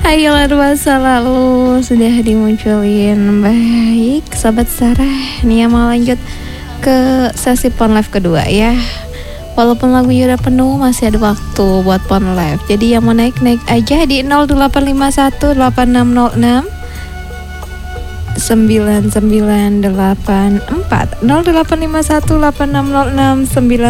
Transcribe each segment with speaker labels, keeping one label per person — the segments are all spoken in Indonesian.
Speaker 1: Hayalan masa lalu sudah dimunculin. Baik, Sobat Sarah, nih mau lanjut ke sesi Pon Live kedua ya. Walaupun lagunya udah penuh, masih ada waktu buat Pon Live. Jadi yang mau naik aja di 0851 8606 9984 0851 8606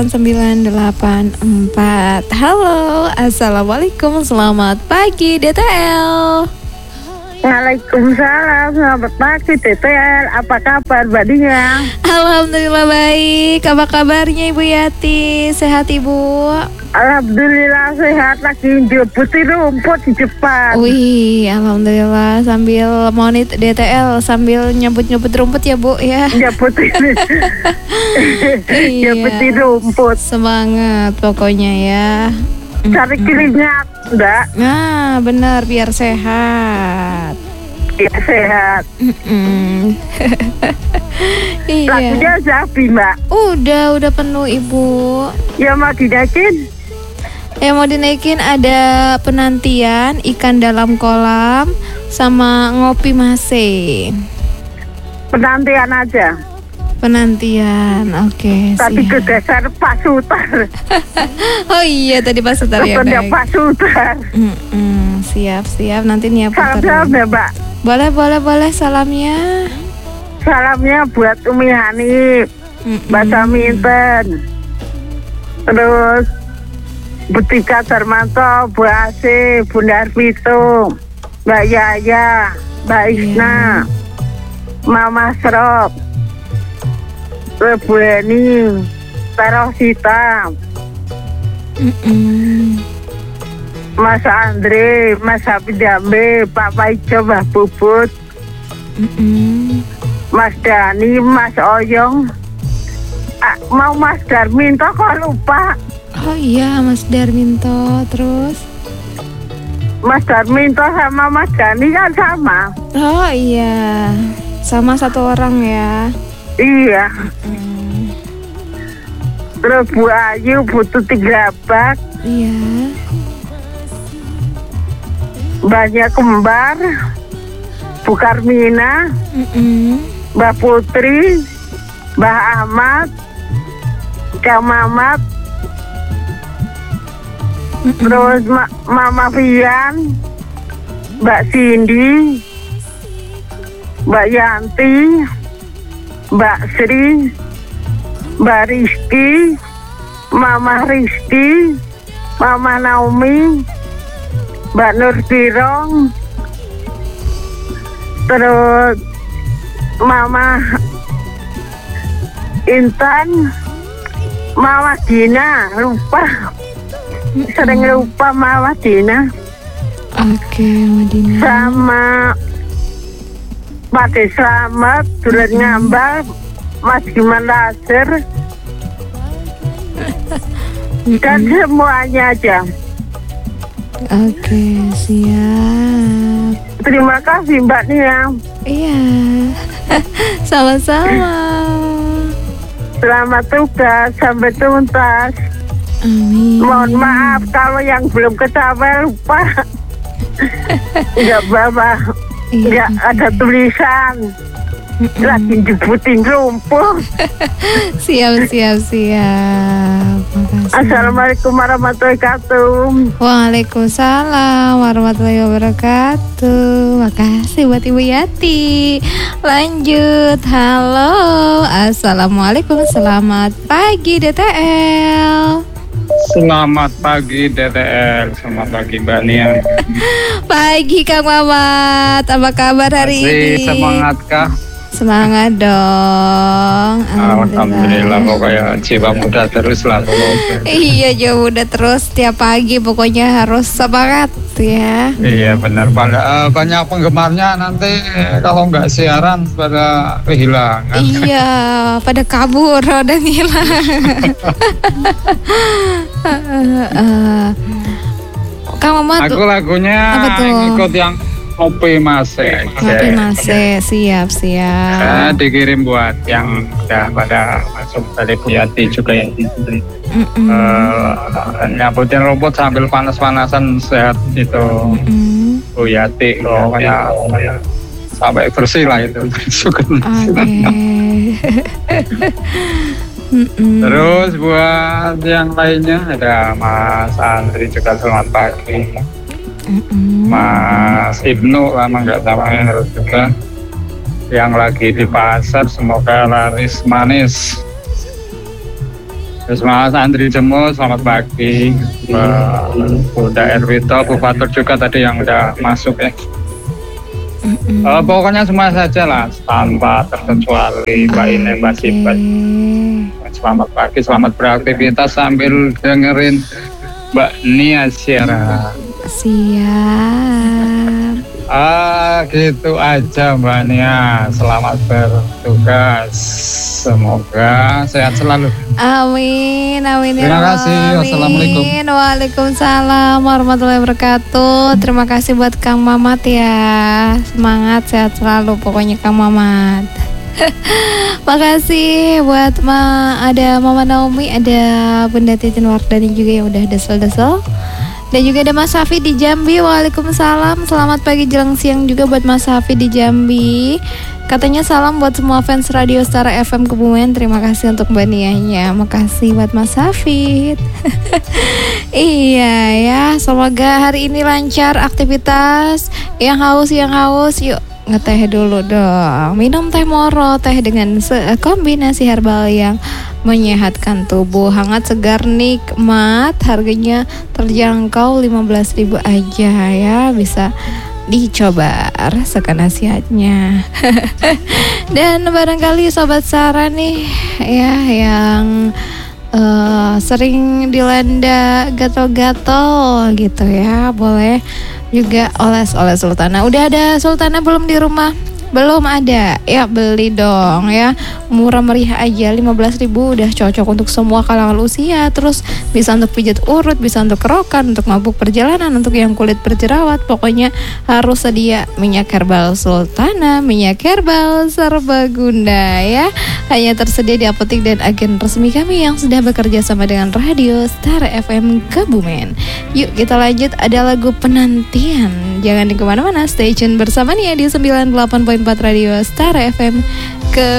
Speaker 1: 9984. Halo, assalamualaikum, selamat pagi DTL.
Speaker 2: Waalaikumsalam, selamat pagi DTL. Apa kabar Mbak Dia?
Speaker 1: Alhamdulillah baik. Apa kabarnya Ibu Yati? Sehat Ibu?
Speaker 2: Alhamdulillah sehat, lagi nyebutin rumput di depan.
Speaker 1: Wih, alhamdulillah, sambil monit DTL sambil nyebut-nyebut rumput ya Bu ya.
Speaker 2: Nyebutin nyebutin rumput.
Speaker 1: Semangat pokoknya ya.
Speaker 2: Cari keringat, Mbak.
Speaker 1: Nah, benar, biar sehat.
Speaker 2: Ya sehat.
Speaker 1: Iya.
Speaker 2: Lagunya Zabi, Mbak.
Speaker 1: Udah penuh Ibu.
Speaker 2: Ya mau dinaikin?
Speaker 1: Yang mau dinaikin ada penantian, ikan dalam kolam, sama ngopi masing.
Speaker 2: Penantian aja.
Speaker 1: Penantian, oke.
Speaker 2: Tadi kegeser Pak Sutar.
Speaker 1: Oh iya, tadi Pak Sutar ya.
Speaker 2: Bukannya Pak Sutar.
Speaker 1: Siap, nanti nih
Speaker 2: Salam ya Mbak.
Speaker 1: Boleh salamnya.
Speaker 2: Salamnya buat Umi Hanif, Mbak Saminten, terus Butika Darmanto, Bu Asih, Bunda Arvito, Mbak Yaya, Mbak Isna, Mama Srop, Bu Heni, Tarosita, Mas Andre, Mas Habidambe, Pak Paijo, Mbah Bubut, Mas Dani, Mas Oyong, mau Mas Darminto kok lupa.
Speaker 1: Oh iya, Mas Darminto, terus
Speaker 2: Mas Darminto sama Mas Dani kan sama.
Speaker 1: Oh iya, sama satu orang ya.
Speaker 2: Iya. Terus Bu Ayu butuh 3 bak.
Speaker 1: Iya.
Speaker 2: Banyak kembar, Bu Karmina, Mbak Putri, Mbak Ahmad, Kang Mamat, terus Mama Fian, Mbak Cindy, Mbak Yanti, Mbak Sri, Mbak Rizky, Mama Rizky, Mama Naomi, Mbak Nur Dirong, terus Mama Intan, Mama Dina, lupa. Sering lupa Mama Dina.
Speaker 1: Oke, Madina.
Speaker 2: Sama Pak De Slamet, Duren Ngambal, Mas Giman Laser, dan semuanya aja.
Speaker 1: Oke, siap.
Speaker 2: Terima kasih Mbak Nia.
Speaker 1: Iya. Sama-sama.
Speaker 2: Selamat tugas sampai tuntas.
Speaker 1: Amin.
Speaker 2: Mohon maaf kalau yang belum kecapai lupa. Enggak apa-apa. Enggak ada tulisan. Lagi jebutin rumput.
Speaker 1: Siap. Makasih.
Speaker 2: Assalamualaikum warahmatullahi wabarakatuh.
Speaker 1: Waalaikumsalam warahmatullahi wabarakatuh. Makasih buat Ibu Yati. Lanjut. Halo, assalamualaikum, selamat pagi DTL.
Speaker 3: Selamat pagi DTL, selamat pagi Mbak Nia.
Speaker 1: Pagi Kang Mamat, apa kabar hari ini?
Speaker 3: Semangat kah?
Speaker 1: Semangat dong.
Speaker 3: Alhamdulillah, pokoknya jiwa muda terus lah.
Speaker 1: Iya, jiwa muda terus tiap pagi, pokoknya harus semangat ya.
Speaker 3: Iya benar, banyak penggemarnya nanti kalau nggak siaran pada kehilangan.
Speaker 1: Iya, pada kabur dan hilang. Kang Mamat,
Speaker 3: aku lagunya ikut yang Kopi Mase.
Speaker 1: Kopi Mase, siap.
Speaker 3: Dikirim buat yang udah pada masuk dari Bu Yati juga yang nyambutin rumput sambil panas-panasan sehat itu. Bu Yati kayak sampai bersih lah itu. Terus buat yang lainnya ada Mas Andri juga selamat pagi. Mas Ibnu lama nggak tahu harus juga yang lagi di pasar semoga laris manis. Terus Mas Andri Jemo selamat pagi. Bunda Erwito Bu Fatur juga tadi yang udah masuk ya. Pokoknya semua saja lah tanpa terkecuali Mbak Ine, Mbak Sibat. Selamat pagi, selamat beraktivitas sambil dengerin Mbak Nia Syara.
Speaker 1: Siap.
Speaker 3: Gitu aja Mbak Nia. Selamat bertugas. Semoga sehat selalu.
Speaker 1: Amin, amin.
Speaker 3: Terima kasih. Wassalamualaikum.
Speaker 1: Waalaikumsalam warahmatullahi wabarakatuh. Terima kasih buat Kang Mamat ya. Semangat, sehat selalu pokoknya Kang Mamat. Makasih buat ada Mama Naomi, ada Bunda Titin Wardani juga yang udah desel-desel. Dan juga ada Mas Hafi di Jambi. Waalaikumsalam. Selamat pagi jelang siang juga buat Mas Hafi di Jambi. Katanya salam buat semua fans Radio Star FM Kebumen. Terima kasih untuk Mbak Nianya. Makasih buat Mas Hafid. Iya ya, semoga hari ini lancar aktivitas. Yang haus yuk ngeteh dulu dong. Minum teh moro, teh dengan kombinasi herbal yang menyehatkan tubuh, hangat, segar, nikmat. Harganya terjangkau 15.000 aja ya. Bisa dicoba, rasakan nasihatnya. Dan barangkali Sobat Sarah nih ya yang sering dilanda gatal-gatal gitu ya, boleh juga oles-oles sultana. Udah ada sultana belum di rumah? Belum ada, ya beli dong ya. Murah meriah aja, 15.000 udah cocok untuk semua kalangan usia. Terus bisa untuk pijat urut, bisa untuk kerokan, untuk mabuk perjalanan, untuk yang kulit berjerawat. Pokoknya harus sedia minyak herbal sultana, minyak herbal serbaguna ya. Hanya tersedia di apotek dan agen resmi kami yang sudah bekerja sama dengan Radio Star FM Kebumen. Yuk kita lanjut, ada lagu penantian. Jangan di kemana-mana, stay tune bersama Nia di 98.4 Radio Star FM